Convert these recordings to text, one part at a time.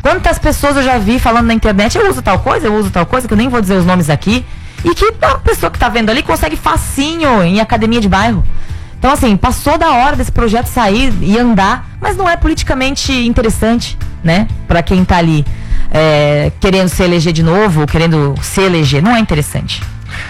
Quantas pessoas eu já vi falando na internet, eu uso tal coisa, que eu nem vou dizer os nomes aqui, e que a pessoa que tá vendo ali consegue facinho em academia de bairro. Então, assim, passou da hora desse projeto sair e andar, mas não é politicamente interessante, né? Pra quem tá ali querendo se eleger de novo, querendo se eleger, não é interessante.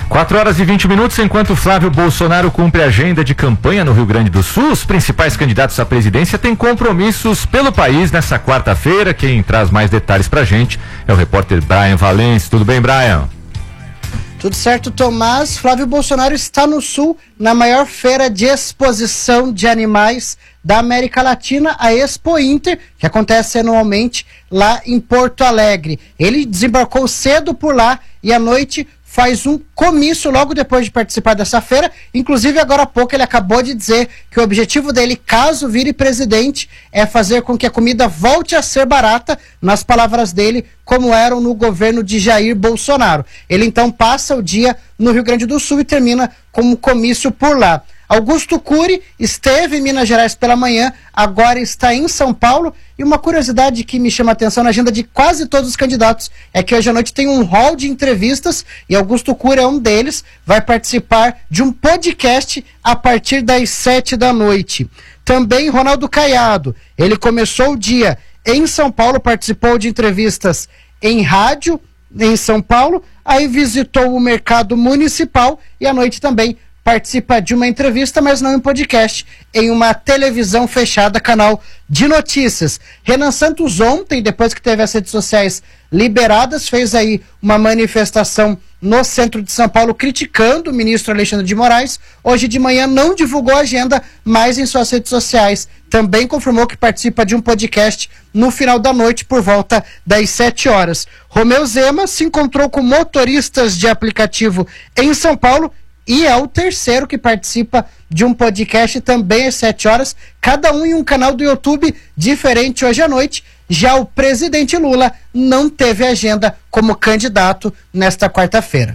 4h20, enquanto Flávio Bolsonaro cumpre a agenda de campanha no Rio Grande do Sul, os principais candidatos à presidência têm compromissos pelo país nessa quarta-feira. Quem traz mais detalhes pra gente é o repórter Brian Valence. Tudo bem, Brian? Tudo certo, Tomás. Flávio Bolsonaro está no Sul, na maior feira de exposição de animais da América Latina, a Expo Inter, que acontece anualmente lá em Porto Alegre. Ele desembarcou cedo por lá e à noite faz um comício logo depois de participar dessa feira. Inclusive, agora há pouco, ele acabou de dizer que o objetivo dele, caso vire presidente, é fazer com que a comida volte a ser barata, nas palavras dele, como eram no governo de Jair Bolsonaro. Ele, então, passa o dia no Rio Grande do Sul e termina com um comício por lá. Augusto Cury esteve em Minas Gerais pela manhã, agora está em São Paulo. E uma curiosidade que me chama a atenção na agenda de quase todos os candidatos é que hoje à noite tem um hall de entrevistas e Augusto Cury é um deles, vai participar de um podcast a partir das 7 da noite. Também Ronaldo Caiado, ele começou o dia em São Paulo, participou de entrevistas em rádio em São Paulo, aí visitou o mercado municipal e à noite também participa de uma entrevista, mas não em podcast, em uma televisão fechada, canal de notícias. Renan Santos ontem, depois que teve as redes sociais liberadas, fez aí uma manifestação no centro de São Paulo criticando o ministro Alexandre de Moraes. Hoje de manhã não divulgou a agenda, mas em suas redes sociais também confirmou que participa de um podcast no final da noite por volta das 7 horas. Romeu Zema se encontrou com motoristas de aplicativo em São Paulo e é o terceiro que participa de um podcast também às 7 horas, cada um em um canal do YouTube diferente hoje à noite. Já o presidente Lula não teve agenda como candidato nesta quarta-feira.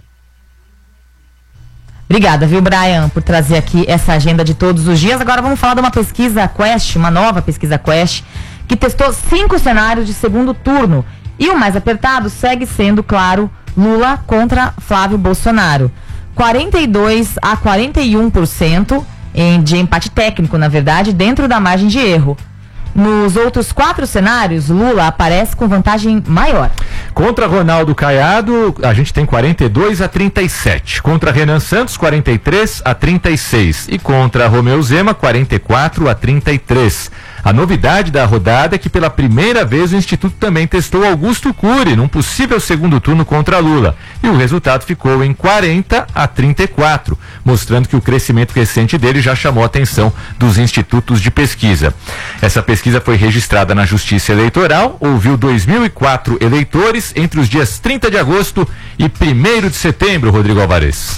Obrigada, viu, Brian, por trazer aqui essa agenda de todos os dias. Agora vamos falar de uma pesquisa Quest, uma nova pesquisa Quest, que testou 5 cenários de segundo turno. E o mais apertado segue sendo, claro, Lula contra Flávio Bolsonaro. 42% a 41% de empate técnico, na verdade, dentro da margem de erro. Nos outros 4 cenários, Lula aparece com vantagem maior. Contra Ronaldo Caiado, a gente tem 42 a 37. Contra Renan Santos, 43 a 36. E contra Romeu Zema, 44 a 33. A novidade da rodada é que pela primeira vez o Instituto também testou Augusto Cury num possível segundo turno contra Lula. E o resultado ficou em 40 a 34, mostrando que o crescimento recente dele já chamou a atenção dos institutos de pesquisa. Essa pesquisa foi registrada na Justiça Eleitoral, ouviu 2.004 eleitores entre os dias 30 de agosto e 1º de setembro, Rodrigo Alvarez.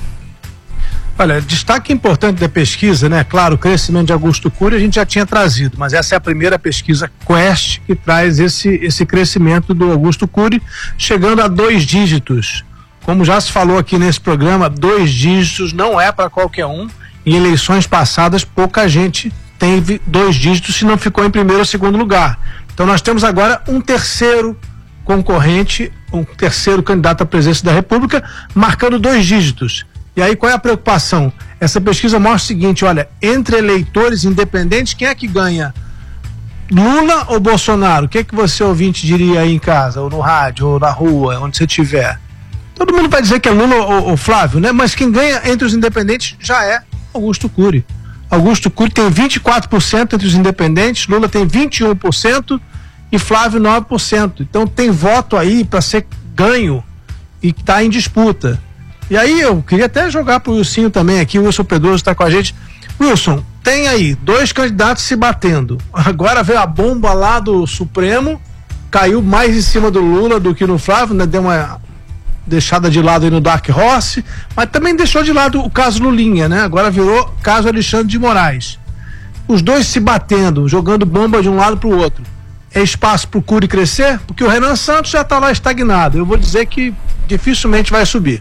Olha, destaque importante da pesquisa, né? Claro, o crescimento de Augusto Cury a gente já tinha trazido, mas essa é a primeira pesquisa Quest que traz esse crescimento do Augusto Cury, chegando a 2 dígitos. Como já se falou aqui nesse programa, 2 dígitos não é para qualquer um. Em eleições passadas, pouca gente teve 2 dígitos se não ficou em primeiro ou segundo lugar. Então nós temos agora um terceiro concorrente, um terceiro candidato à presidência da República, marcando 2 dígitos. E aí qual é a preocupação? Essa pesquisa mostra o seguinte, olha, entre eleitores independentes, quem é que ganha? Lula ou Bolsonaro? O que é que você, ouvinte, diria aí em casa, ou no rádio, ou na rua, onde você estiver? Todo mundo vai dizer que é Lula ou Flávio, né? Mas quem ganha entre os independentes já é Augusto Cury. Augusto Cury tem 24% entre os independentes, Lula tem 21% e Flávio 9%. Então tem voto aí para ser ganho e que está em disputa. E aí eu queria até jogar pro Wilson também aqui, o Wilson Pedroso está com a gente. Wilson, tem aí 2 candidatos se batendo. Agora veio a bomba lá do Supremo, caiu mais em cima do Lula do que no Flávio, né? Deu uma deixada de lado aí no Dark Horse, mas também deixou de lado o caso Lulinha, né? Agora virou caso Alexandre de Moraes. Os 2 se batendo, jogando bomba de um lado pro outro. É espaço pro Cury crescer? Porque o Renan Santos já tá lá estagnado. Eu vou dizer que dificilmente vai subir.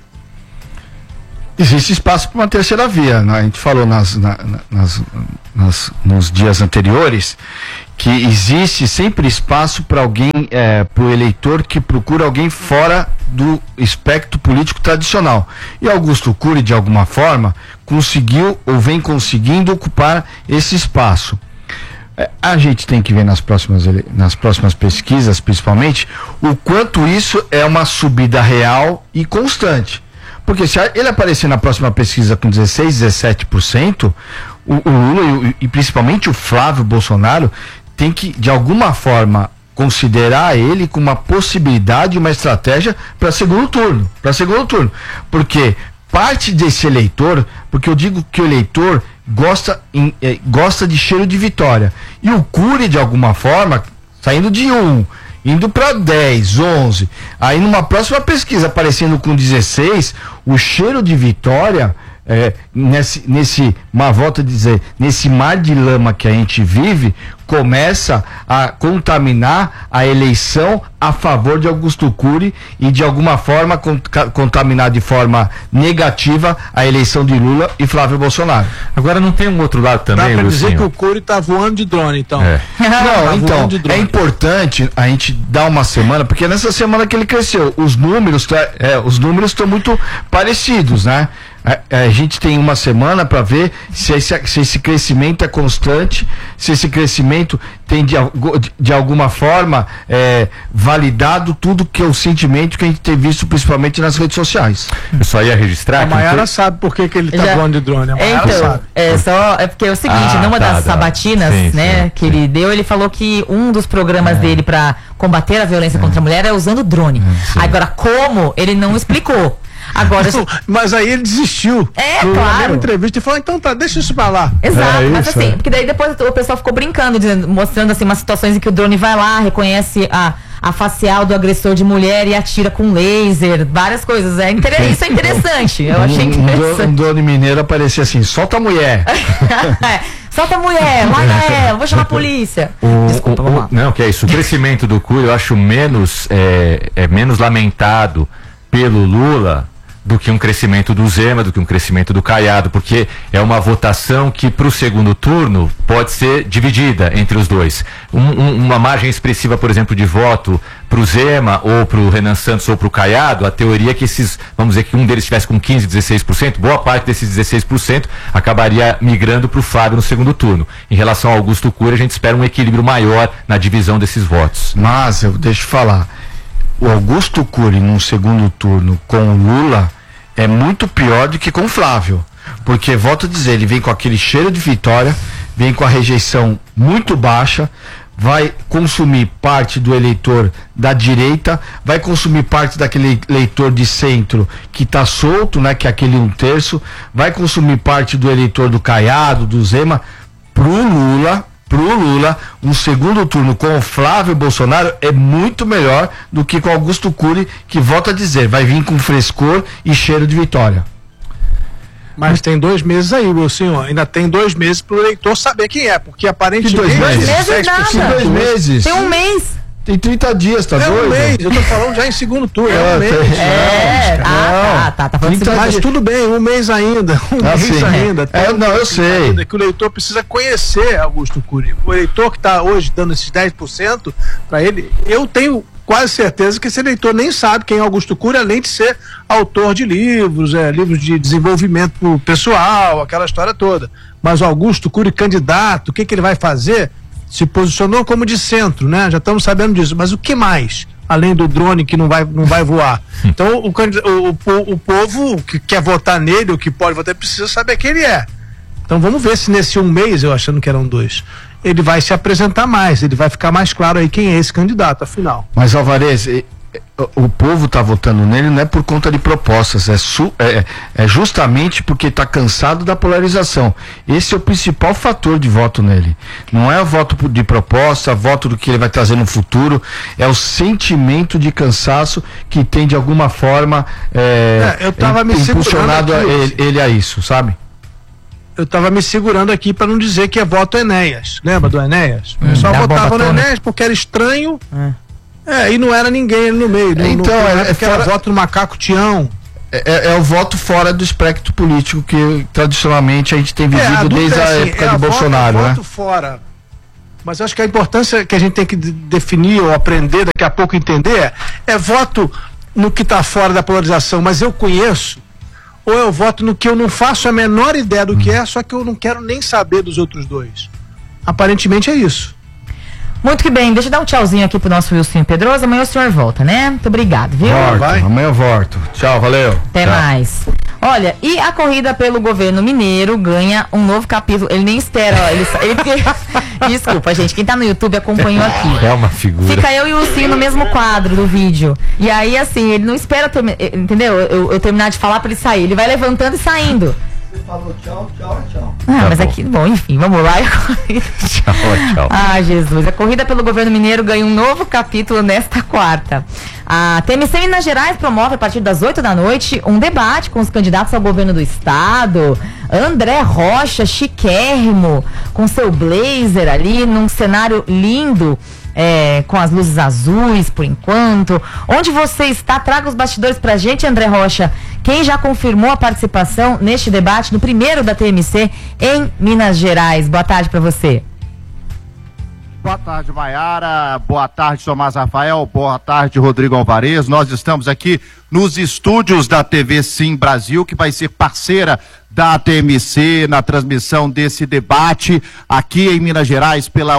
Existe espaço para uma terceira via, né? A gente falou nos dias anteriores que existe sempre espaço para alguém, para o eleitor que procura alguém fora do espectro político tradicional. E Augusto Cury, de alguma forma, conseguiu ou vem conseguindo ocupar esse espaço. A gente tem que ver nas próximas pesquisas, principalmente, o quanto isso é uma subida real e constante. Porque se ele aparecer na próxima pesquisa com 16, 17%, o Lula e principalmente o Flávio Bolsonaro tem que, de alguma forma, considerar ele como uma possibilidade, uma estratégia para segundo turno. Porque parte desse eleitor, porque eu digo que o eleitor gosta de cheiro de vitória. E o Cury, de alguma forma, saindo de 1, indo para 10, 11, aí numa próxima pesquisa aparecendo com 16, o cheiro de vitória, nesse mar de lama que a gente vive, começa a contaminar a eleição a favor de Augusto Cury e de alguma forma contaminar de forma negativa a eleição de Lula e Flávio Bolsonaro. Agora não tem um outro lado também, Dá pra Lucinho? dizer que o Cury tá voando de drone, então. Não, então, é importante a gente dar uma semana, porque nessa semana que ele cresceu, os números estão muito parecidos, né? A gente tem uma semana para ver se esse crescimento é constante, se esse crescimento tem de alguma forma validado tudo que é o sentimento que a gente tem visto principalmente nas redes sociais. Eu só ia registrar. A Maiara sabe por que ele tá voando de drone. A Maiara sabe. É porque é o seguinte, numa das sabatinas, que ele deu, ele falou que um dos programas dele para combater a violência contra a mulher é usando drone. Agora, como? Ele não explicou. Agora, mas aí ele desistiu. Claro. Na mesma entrevista e falou, então tá, deixa isso pra lá. Exato, mas assim, porque daí depois o pessoal ficou brincando, mostrando assim umas situações em que o drone vai lá, reconhece a facial do agressor de mulher e atira com laser, várias coisas. Isso é interessante. Eu achei interessante. Um drone mineiro aparecia assim, solta a mulher. Solta a mulher, larga ela, vou chamar a polícia. Desculpa, vamos lá. Não, que é isso. O crescimento do Cury eu acho menos lamentado pelo Lula do que um crescimento do Zema, do que um crescimento do Caiado, porque é uma votação que para o segundo turno pode ser dividida entre os dois. Uma margem expressiva, por exemplo, de voto para o Zema ou para o Renan Santos ou para o Caiado, a teoria é que vamos dizer que um deles estivesse com 15%, 16%, boa parte desses 16% acabaria migrando para o Flávio no segundo turno. Em relação ao Augusto Cury, a gente espera um equilíbrio maior na divisão desses votos. Mas, deixa eu falar, o Augusto Cury num segundo turno com o Lula é muito pior do que com o Flávio, porque, volto a dizer, ele vem com aquele cheiro de vitória, vem com a rejeição muito baixa, vai consumir parte do eleitor da direita, vai consumir parte daquele eleitor de centro que está solto, né, que é aquele 1/3, vai consumir parte do eleitor do Caiado, do Zema. Pro Lula, um segundo turno com o Flávio Bolsonaro é muito melhor do que com Augusto Cury, que, volta a dizer, vai vir com frescor e cheiro de vitória. Mas tem 2 meses aí, Wilson, ainda tem 2 meses pro eleitor saber quem é, porque aparentemente... Que 2 meses? 2 meses? Tem um mês. Tem 30 dias, tá doido? Um mês, eu tô falando já em segundo turno, um mês. Tá falando Mas tudo bem, um mês ainda, ainda. Eu sei. Que o eleitor precisa conhecer Augusto Cury. O eleitor que está hoje dando esses 10% para ele, eu tenho quase certeza que esse eleitor nem sabe quem é Augusto Cury, além de ser autor de livros, livros de desenvolvimento pessoal, aquela história toda. Mas o Augusto Cury, candidato, o que ele vai fazer? Se posicionou como de centro, né? Já estamos sabendo disso. Mas o que mais? Além do drone que não vai voar. Então, o povo que quer votar nele, ou que pode votar, precisa saber quem ele é. Então, vamos ver se nesse um mês, eu achando que eram 2, ele vai se apresentar mais, ele vai ficar mais claro aí quem é esse candidato, afinal. Mas, Alvarez, o povo está votando nele não é por conta de propostas, é justamente porque está cansado da polarização. Esse é o principal fator de voto nele. Não é o voto de proposta, voto do que ele vai trazer no futuro, é o sentimento de cansaço que tem de alguma forma impulsionado ele a isso, sabe? Eu estava me segurando aqui para não dizer que é voto Enéas. Lembra do Enéas? O pessoal votava no Enéas porque era estranho. E não era ninguém ali no meio. Então, era voto do macaco Tião. É o voto fora do espectro político que tradicionalmente a gente tem vivido desde a época de Bolsonaro, né? Voto fora. Mas eu acho que a importância que a gente tem que definir ou aprender, daqui a pouco entender, é voto no que está fora da polarização, mas eu conheço, ou eu voto no que eu não faço a menor ideia do que é, só que eu não quero nem saber dos outros dois. Aparentemente é isso. Muito que bem, deixa eu dar um tchauzinho aqui pro nosso Wilson Pedroso, amanhã o senhor volta, né? Muito obrigado, viu? Amanhã eu volto. Tchau, valeu. Até mais. Olha, e a corrida pelo governo mineiro ganha um novo capítulo. Ele nem espera, ó, Desculpa, gente, quem tá no YouTube acompanhou aqui. É uma figura. Fica eu e o Lucinho no mesmo quadro do vídeo. E aí, assim, ele não espera, entendeu? Eu terminar de falar pra ele sair. Ele vai levantando e saindo. Você falou tchau, tchau, tchau. Ah, mas aqui, bom, enfim, vamos lá. Tchau. Ah, Jesus. A corrida pelo governo mineiro ganha um novo capítulo nesta quarta. A TMC Minas Gerais promove a partir das 8 da noite um debate com os candidatos ao governo do estado. André Rocha, chiquérrimo, com seu blazer ali, num cenário lindo. Com as luzes azuis por enquanto. Onde você está? Traga os bastidores pra gente, André Rocha. Quem já confirmou a participação neste debate, no primeiro da TMC em Minas Gerais? Boa tarde pra você. Boa tarde, Maiara. Boa tarde, Tomás Rafael. Boa tarde, Rodrigo Alvarez. Nós estamos aqui nos estúdios da TV Sim Brasil, que vai ser parceira da TMC na transmissão desse debate aqui em Minas Gerais pela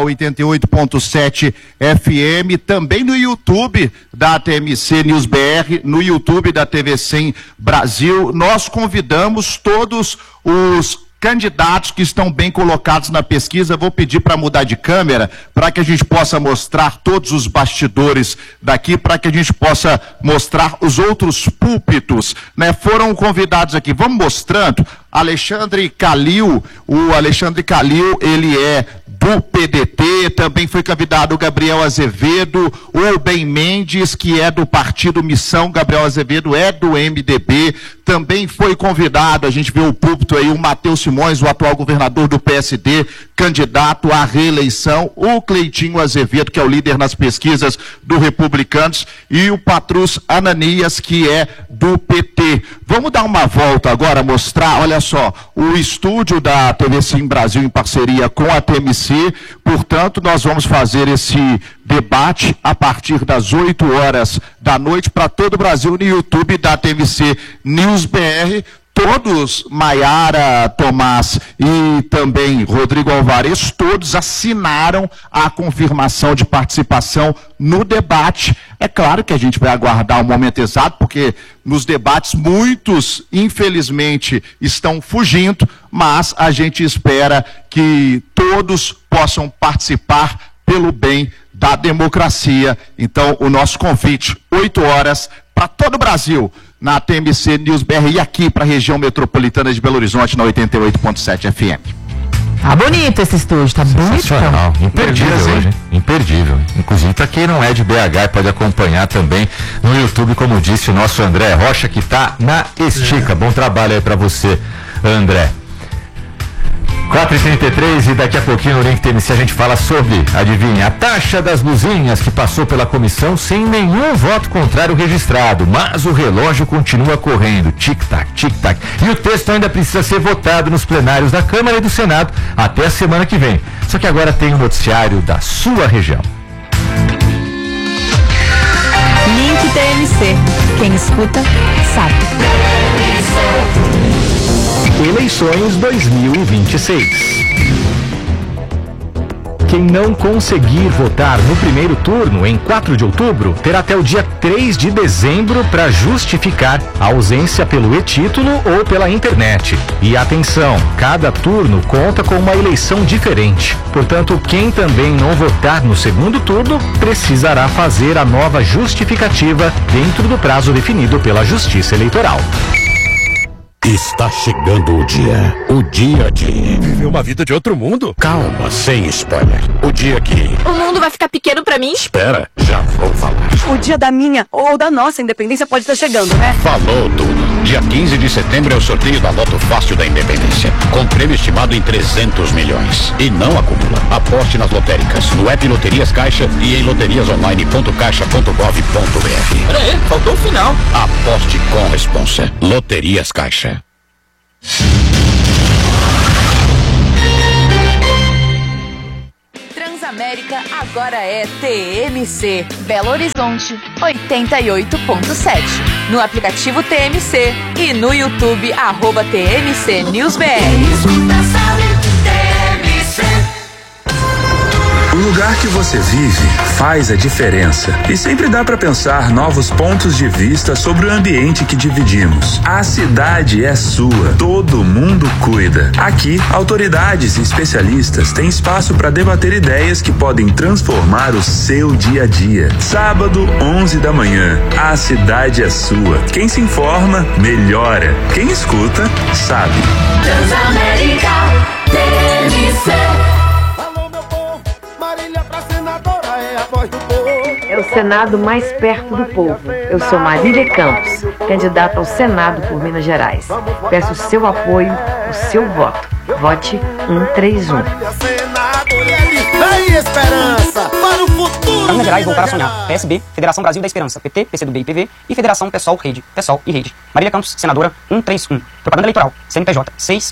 88.7 FM, também no YouTube da TMC News BR, no YouTube da TV Sim Brasil. Nós convidamos todos os candidatos que estão bem colocados na pesquisa. Vou pedir para mudar de câmera para que a gente possa mostrar todos os bastidores daqui, para que a gente possa mostrar os outros púlpitos, né? Foram convidados aqui, vamos mostrando. Alexandre Calil, o Alexandre Calil, ele é do PDT, também foi convidado o Gabriel Azevedo, o Ben Mendes, que é do Partido Missão, Gabriel Azevedo é do MDB, também foi convidado, a gente vê o púlpito aí, o Matheus Simões, o atual governador do PSD, candidato à reeleição, o Cleitinho Azevedo, que é o líder nas pesquisas do Republicanos, e o Patrus Ananias, que é do PT. Vamos dar uma volta agora, mostrar, olha só, o estúdio da TV Sim Brasil em parceria com a TMC, portanto, nós vamos fazer esse debate a partir das 8 horas da noite para todo o Brasil no YouTube da TMC News BR. Todos, Maiara, Tomás e também Rodrigo Alvarez, todos assinaram a confirmação de participação no debate. É claro que a gente vai aguardar o momento exato, porque nos debates muitos, infelizmente, estão fugindo, mas a gente espera que todos possam participar pelo bem da democracia. Então, o nosso convite, 8 horas, para todo o Brasil, na TMC News BR e aqui para a região metropolitana de Belo Horizonte, na 88.7 FM. Tá bonito esse estúdio, tá bonito. Imperdível hoje, imperdível. Inclusive para quem não é de BH pode acompanhar também no YouTube, como disse o nosso André Rocha, que tá na estica. Bom trabalho aí para você, André. 4h33 e daqui a pouquinho no Link TMC a gente fala sobre, adivinha, a taxa das luzinhas que passou pela comissão sem nenhum voto contrário registrado, mas o relógio continua correndo, tic-tac, tic-tac. E o texto ainda precisa ser votado nos plenários da Câmara e do Senado até a semana que vem. Só que agora tem o noticiário da sua região. Link TMC. Quem escuta, sabe. Eleições 2026. Quem não conseguir votar no primeiro turno, em 4 de outubro, terá até o dia 3 de dezembro para justificar a ausência pelo e-título ou pela internet. E atenção, cada turno conta com uma eleição diferente. Portanto, quem também não votar no segundo turno, precisará fazer a nova justificativa dentro do prazo definido pela Justiça Eleitoral. Está chegando o dia de viver uma vida de outro mundo. Calma, sem spoiler. O dia que o mundo vai ficar pequeno pra mim? Espera, já vou falar. O dia da minha ou da nossa independência pode estar chegando, né? Falou tudo. Dia 15 de setembro é o sorteio da Loto Fácil da Independência, com prêmio estimado em 300 milhões. E não acumula. Aposte nas lotéricas, no app Loterias Caixa e em loteriasonline.caixa.gov.br. Peraí, faltou o final. Aposte com responsa. Loterias Caixa. América agora é TMC. Belo Horizonte 88.7. No aplicativo TMC e no YouTube @TMC News BR. O lugar que você vive faz a diferença e sempre dá para pensar novos pontos de vista sobre o ambiente que dividimos. A cidade é sua, todo mundo cuida. Aqui, autoridades e especialistas têm espaço para debater ideias que podem transformar o seu dia a dia. Sábado, 11 da manhã, a cidade é sua. Quem se informa, melhora. Quem escuta, sabe. Transamérica, TMC. É o Senado mais perto do povo. Eu sou Marília Campos, candidata ao Senado por Minas Gerais. Peço o seu apoio, o seu voto. Vote 131. Esperança para o futuro. Minas Gerais voltar a sonhar. PSB, Federação Brasil da Esperança, PT, PCdoB e PV e Federação PSOL Rede, PSOL e Rede. Marília Campos, senadora 131. Propaganda eleitoral. CNPJ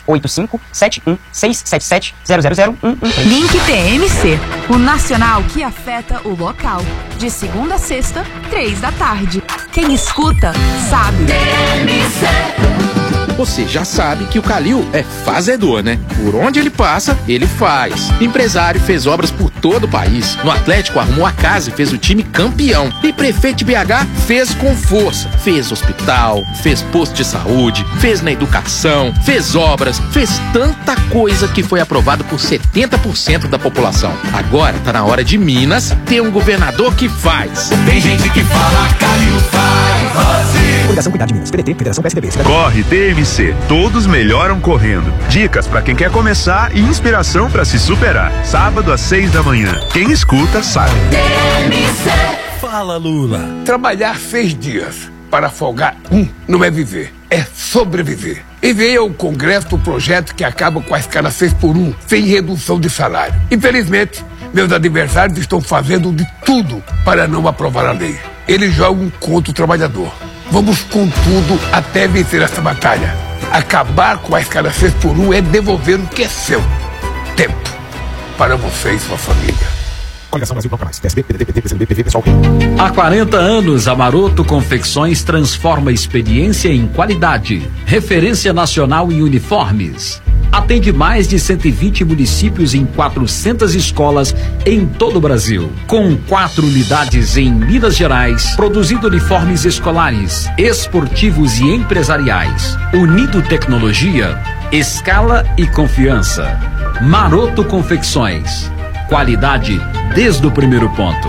685-71-677-000-113. Link TMC, o nacional que afeta o local. De segunda a sexta, 3 da tarde. Quem escuta, sabe. TMC. Você já sabe que o Calil é fazedor, né? Por onde ele passa, ele faz. Empresário fez obras por todo o país. No Atlético arrumou a casa e fez o time campeão. E prefeito de BH fez com força. Fez hospital, fez posto de saúde, fez na educação, fez obras, fez tanta coisa que foi aprovado por 70% da população. Agora tá na hora de Minas ter um governador que faz. Tem gente que fala, Calil faz. Coligação Cuidar de Minas, PDT, Federação PSDB. Corre TMC, todos melhoram correndo. Dicas para quem quer começar e inspiração para se superar. Sábado às 6 da manhã. Quem escuta sabe. TMC. Fala, Lula. Trabalhar 6 dias para folgar não é viver, é sobreviver. Enviei ao Congresso o projeto que acaba com a escala 6x1, sem redução de salário. Infelizmente, meus adversários estão fazendo de tudo para não aprovar a lei. Eles jogam contra o trabalhador. Vamos com tudo até vencer essa batalha. Acabar com a escala 6x1 é devolver o que é seu. Tempo. Para você e sua família. Coligação Brasil Banco Mais. PSB, PDT, PT, PCdoB, PV, PSOL. Há 40 anos, a Maroto Confecções transforma experiência em qualidade. Referência nacional em uniformes. Atende mais de 120 municípios em 400 escolas em todo o Brasil. Com 4 unidades em Minas Gerais, produzindo uniformes escolares, esportivos e empresariais. Unido tecnologia, escala e confiança. Maroto Confecções. Qualidade desde o primeiro ponto.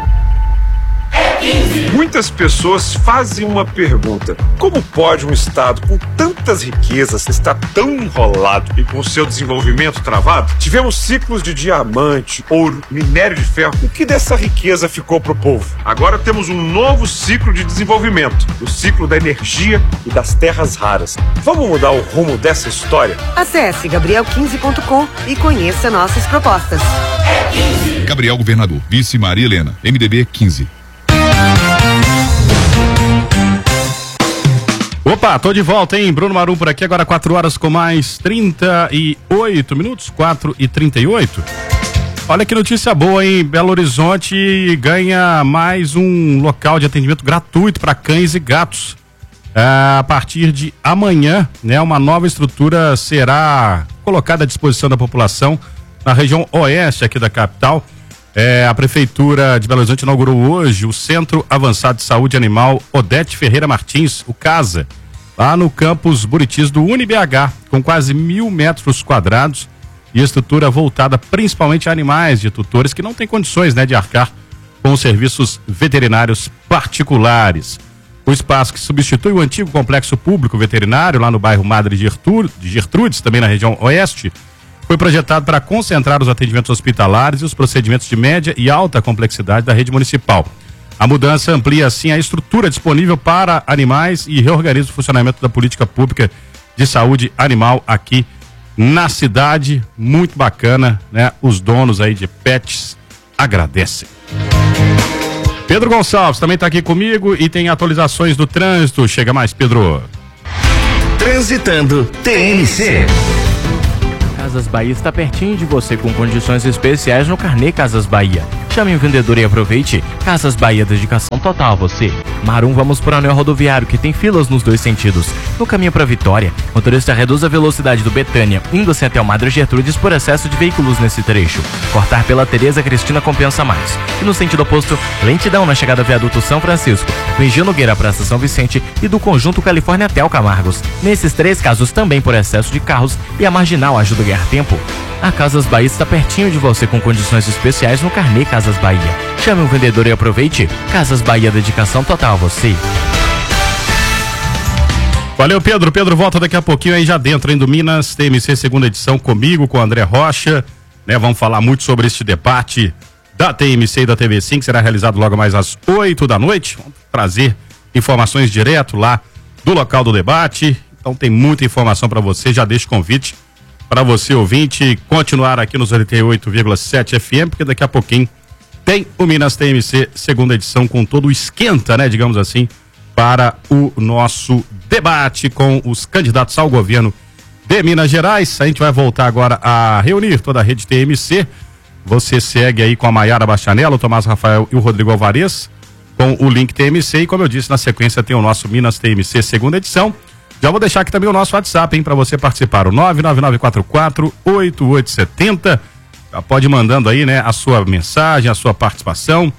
Muitas pessoas fazem uma pergunta: como pode um estado com tantas riquezas estar tão enrolado e com seu desenvolvimento travado? Tivemos ciclos de diamante, ouro, minério de ferro. O que dessa riqueza ficou pro povo? Agora temos um novo ciclo de desenvolvimento, o ciclo da energia e das terras raras. Vamos mudar o rumo dessa história? Acesse gabriel15.com e conheça nossas propostas. Gabriel Governador, vice Maria Helena, MDB 15. Opa, tô de volta, hein? Bruno Marum por aqui, agora 4 horas com mais 38 minutos, 4h38. Olha que notícia boa, hein? Belo Horizonte ganha mais um local de atendimento gratuito para cães e gatos. A partir de amanhã, né, uma nova estrutura será colocada à disposição da população na região oeste aqui da capital. A Prefeitura de Belo Horizonte inaugurou hoje o Centro Avançado de Saúde Animal Odete Ferreira Martins, o CASA, lá no campus Buritis do UniBH, com quase 1.000 metros quadrados e estrutura voltada principalmente a animais de tutores que não têm condições, né, de arcar com os serviços veterinários particulares. O espaço que substitui o antigo complexo público veterinário lá no bairro Madre de Gertrudes, também na região oeste, foi projetado para concentrar os atendimentos hospitalares e os procedimentos de média e alta complexidade da rede municipal. A mudança amplia, assim, a estrutura disponível para animais e reorganiza o funcionamento da política pública de saúde animal aqui na cidade. Muito bacana, né? Os donos aí de pets agradecem. Pedro Gonçalves também está aqui comigo e tem atualizações do trânsito. Chega mais, Pedro. Transitando TMC. Casas Bahia está pertinho de você com condições especiais no Carnê Casas Bahia. Chame o vendedor e aproveite. Casas Bahia, dedicação total a você. Marum, vamos para o anel rodoviário que tem filas nos dois sentidos. No caminho para Vitória, motorista reduz a velocidade do Betânia, indo-se até o Madre Gertrudes por excesso de veículos nesse trecho. Cortar pela Tereza Cristina compensa mais. E no sentido oposto, lentidão na chegada ao viaduto São Francisco, do Engenho Nogueira à Praça São Vicente e do Conjunto Califórnia até o Camargos. Nesses três casos também por excesso de carros e a marginal ajuda a ganhar tempo. A Casas Bahia está pertinho de você com condições especiais no Carnê Casas Bahia. Chame um vendedor e aproveite. Casas Bahia, dedicação total a você. Valeu, Pedro. Pedro volta daqui a pouquinho aí já dentro, hein, do Minas TMC segunda edição comigo, com o André Rocha, né? Vamos falar muito sobre este debate da TMC e da TV5, que será realizado logo mais às 8 da noite. Vamos trazer informações direto lá do local do debate. Então tem muita informação para você, já deixo o convite para você, ouvinte, continuar aqui nos 88,7 FM, porque daqui a pouquinho tem o Minas TMC segunda edição com todo o esquenta, né, digamos assim, para o nosso debate com os candidatos ao governo de Minas Gerais. A gente vai voltar agora a reunir toda a rede TMC. Você segue aí com a Maiara Bachanello, o Tomás Rafael e o Rodrigo Alvarez com o link TMC, e como eu disse, na sequência tem o nosso Minas TMC segunda edição. Já vou deixar aqui também o nosso WhatsApp, hein, para você participar, o 99944-8870. Já pode ir mandando aí, né, a sua mensagem, a sua participação.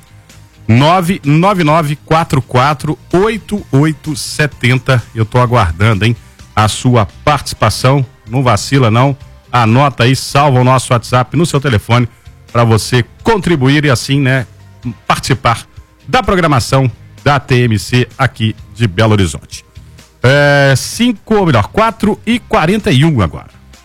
99944-8870. Eu tô aguardando, hein, a sua participação. Não vacila, não. Anota aí, salva o nosso WhatsApp no seu telefone para você contribuir e assim, né, participar da programação da TMC aqui de Belo Horizonte. 4h41 agora.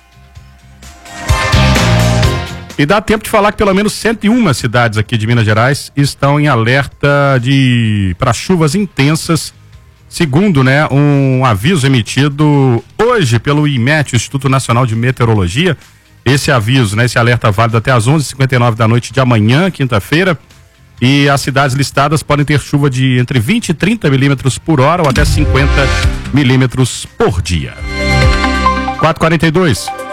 E dá tempo de falar que pelo menos 101 cidades aqui de Minas Gerais estão em alerta para chuvas intensas, segundo, né, um aviso emitido hoje pelo IMET, o Instituto Nacional de Meteorologia. Esse aviso, né, esse alerta válido até às 11h59 da noite de amanhã, quinta-feira. E as cidades listadas podem ter chuva de entre 20 e 30 milímetros por hora ou até 50 milímetros por dia. 4h42.